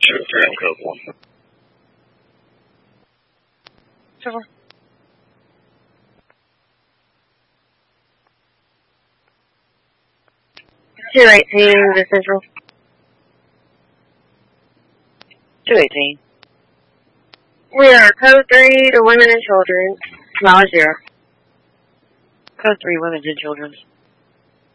Sure, code 1. Sure. The Central. 218. We are code 3 to women and children. Mileage 0. Code 3, women and children.